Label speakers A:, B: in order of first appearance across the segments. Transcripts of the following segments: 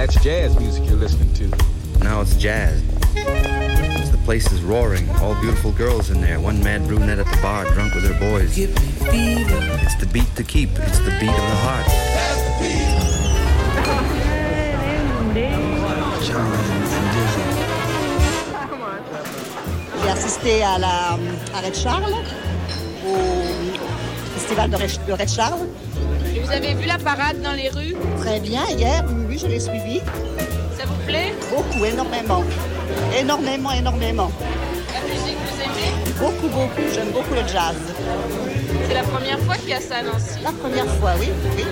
A: That's jazz music you're listening to.
B: Now it's jazz. The place is roaring. All beautiful girls in there. One mad brunette at the bar, drunk with her boys. It's the beat to keep. It's the beat of the heart.
C: J'ai assisté à Red Charles, au festival de Red Charles.
D: Et vous avez vu la parade dans les rues?
C: Très bien, hier, oui, je l'ai suivi.
D: Ça vous plaît?
C: Beaucoup, énormément. Énormément.
D: La musique, vous aimez?
C: Beaucoup. J'aime beaucoup le jazz.
D: C'est la première fois qu'il y a ça à Nancy?
C: La première fois, oui.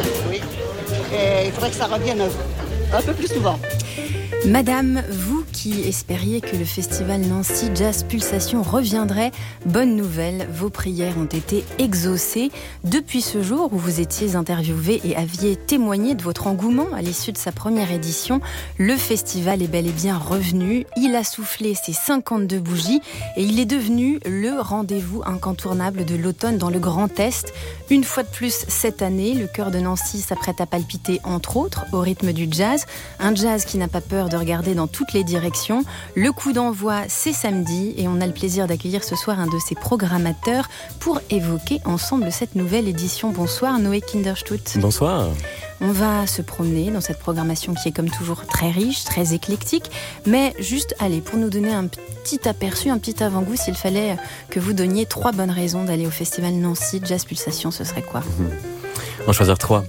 C: Et il faudrait que ça revienne un peu plus souvent.
E: Madame, vous qui espériez que le festival Nancy Jazz Pulsation reviendrait, bonne nouvelle, vos prières ont été exaucées. Depuis ce jour où vous étiez interviewé et aviez témoigné de votre engouement à l'issue de sa première édition, le festival est bel et bien revenu. Il a soufflé ses 52 bougies et il est devenu le rendez-vous incontournable de l'automne dans le Grand Est. Une fois de plus cette année, le cœur de Nancy s'apprête à palpiter entre autres au rythme du jazz. Un jazz qui n'a pas peur de regarder dans toutes les directions. Le coup d'envoi, c'est samedi et on a le plaisir d'accueillir ce soir un de ses programmateurs pour évoquer ensemble cette nouvelle édition. Bonsoir Noé Kinderstut.
F: Bonsoir.
E: On va se promener dans cette programmation qui est comme toujours très riche, très éclectique, mais juste, allez, pour nous donner un petit aperçu, un petit avant-goût, s'il fallait que vous donniez 3 bonnes raisons d'aller au festival Nancy Jazz Pulsation, ce serait quoi?
F: On va choisir 3.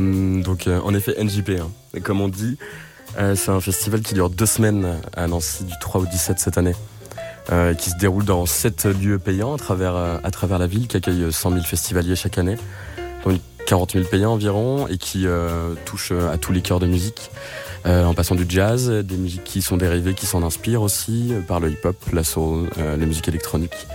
F: En effet, NJP, comme on dit, c'est un festival qui dure 2 semaines à Nancy, du 3 au 17 cette année, qui se déroule dans 7 lieux payants à travers la ville, qui accueille 100 000 festivaliers chaque année, donc 40 000 payants environ, et qui touche à tous les cœurs de musique, en passant du jazz, des musiques qui sont dérivées, qui s'en inspirent aussi, par le hip-hop, la soul, la musique électronique.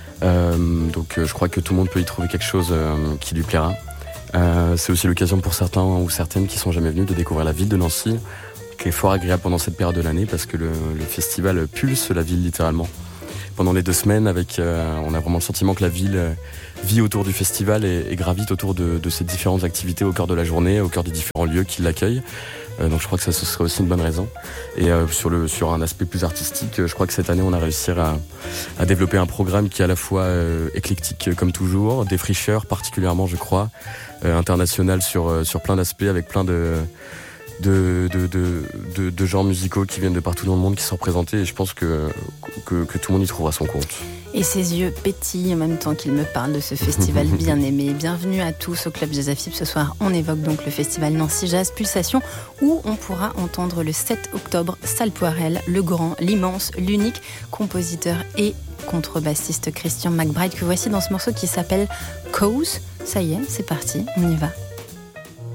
F: Donc je crois que tout le monde peut y trouver quelque chose qui lui plaira. C'est aussi l'occasion pour certains ou certaines qui sont jamais venus de découvrir la ville de Nancy, qui est fort agréable pendant cette période de l'année parce que le festival pulse la ville littéralement. Pendant les 2 semaines, on a vraiment le sentiment que la ville vit autour du festival et gravite autour de ces différentes activités au cœur de la journée, au cœur des différents lieux qui l'accueillent. Donc je crois que ça, ce serait aussi une bonne raison. Et sur un aspect plus artistique, je crois que cette année on a réussi à développer un programme qui est à la fois éclectique comme toujours, défricheur particulièrement je crois, international sur plein d'aspects avec plein de genres musicaux qui viennent de partout dans le monde qui sont représentés et je pense que tout le monde y trouvera son compte.
E: Et ses yeux pétillent en même temps qu'il me parle de ce festival bien aimé. Bienvenue à tous au Club Jazz Afib. Ce soir, on évoque donc le festival Nancy Jazz Pulsation où on pourra entendre le 7 octobre Sal Poirel, le grand, l'immense, l'unique compositeur et contrebassiste Christian McBride que voici dans ce morceau qui s'appelle Cause. Ça y est, c'est parti, on y va.